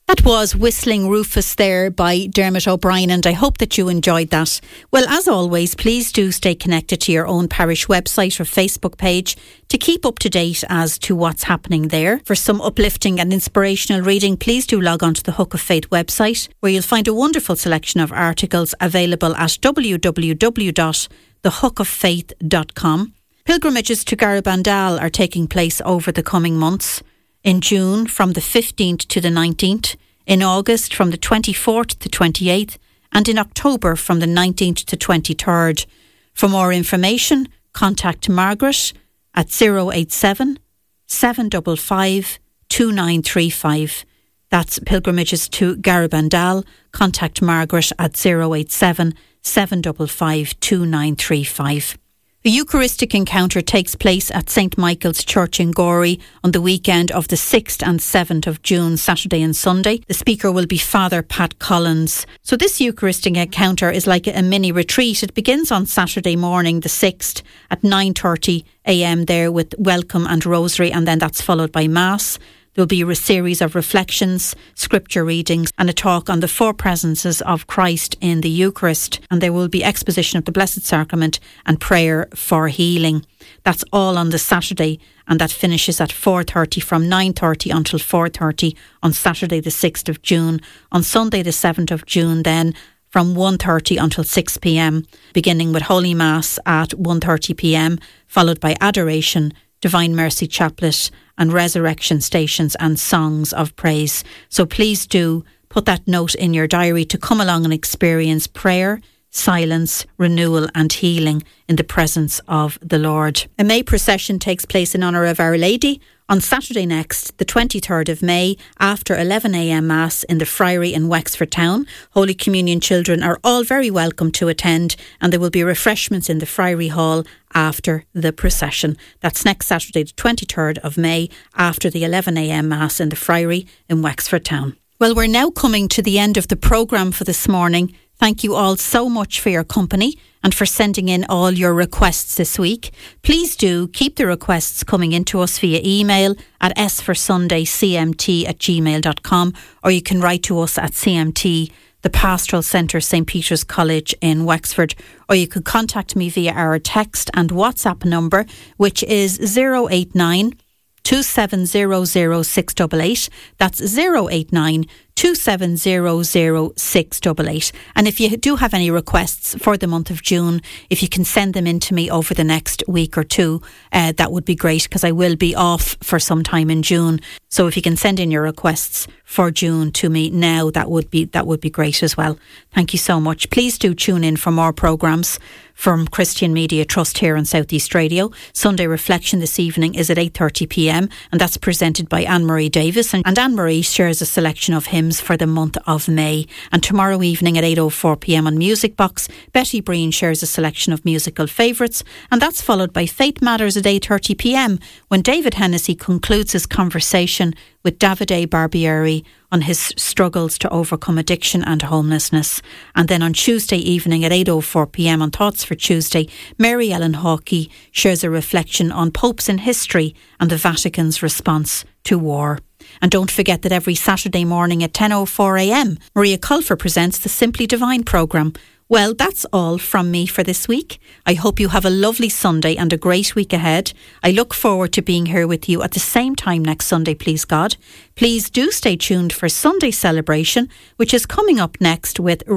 That was Whistling Rufus there by Dermot O'Brien, and I hope that you enjoyed that. Well, as always, please do stay connected to your own parish website or Facebook page to keep up to date as to what's happening there. For some uplifting and inspirational reading, please do log on to the Hook of Faith website, where you'll find a wonderful selection of articles available at www.thehookoffaith.com. Pilgrimages to Garabandal are taking place over the coming months. In June from the 15th to the 19th, in August from the 24th to 28th, and in October from the 19th to 23rd. For more information, contact Margaret at 087 755 2935. That's Pilgrimages to Garabandal. Contact Margaret at 087 755 2935. The Eucharistic encounter takes place at St Michael's Church in Gorey on the weekend of the 6th and 7th of June, Saturday and Sunday. The speaker will be Father Pat Collins. So this Eucharistic encounter is like a mini retreat. It begins on Saturday morning, the 6th, at 9:30 a.m. there with welcome and rosary, and then that's followed by Mass. There will be a series of reflections, scripture readings and a talk on the four presences of Christ in the Eucharist. And there will be exposition of the Blessed Sacrament and prayer for healing. That's all on the Saturday, and that finishes at 4:30 from 9:30 until 4:30 on Saturday the 6th of June. On Sunday the 7th of June then, from 1:30 until 6 p.m, beginning with Holy Mass at 1:30 p.m, followed by Adoration, Divine Mercy Chaplet and Resurrection Stations and Songs of Praise. So please do put that note in your diary to come along and experience prayer, silence, renewal and healing in the presence of the Lord. A May procession takes place in honour of Our Lady on Saturday next, the 23rd of May, after 11 a.m. Mass in the Friary in Wexford Town. Holy Communion children are all very welcome to attend, and there will be refreshments in the Friary Hall after the procession. That's next Saturday, the 23rd of May, after the 11 a.m. Mass in the Friary in Wexford Town. Well, we're now coming to the end of the programme for this morning. Thank you all so much for your company and for sending in all your requests this week. Please do keep the requests coming into us via email at sforsundaycmt@gmail.com, or you can write to us at CMT, the Pastoral Centre, St Peter's College in Wexford, or you could contact me via our text and WhatsApp number, which is 089 2700 688. That's 089 2700 688. And if you do have any requests for the month of June, if you can send them in to me over the next week or two, that would be great, because I will be off for some time in June. So if you can send in your requests for June to me now, that would be great as well. Thank you so much. Please do tune in for more programmes from Christian Media Trust here on South East Radio. Sunday Reflection this evening is at 8:30 p.m, and that's presented by Anne-Marie Davis, and Anne-Marie shares a selection of hymns for the month of May. And tomorrow evening at 8:04 p.m. on Music Box, Betty Breen shares a selection of musical favourites, and that's followed by Faith Matters at 8:30 p.m, when David Hennessy concludes his conversation with Davide Barbieri on his struggles to overcome addiction and homelessness. And then on Tuesday evening at 8:04 p.m. on Thoughts for Tuesday, Mary Ellen Hawkey shares a reflection on popes in history and the Vatican's response to war. And don't forget that every Saturday morning at 10:04 a.m, Maria Culfer presents the Simply Divine programme. Well, that's all from me for this week. I hope you have a lovely Sunday and a great week ahead. I look forward to being here with you at the same time next Sunday, please God. Please do stay tuned for Sunday Celebration, which is coming up next with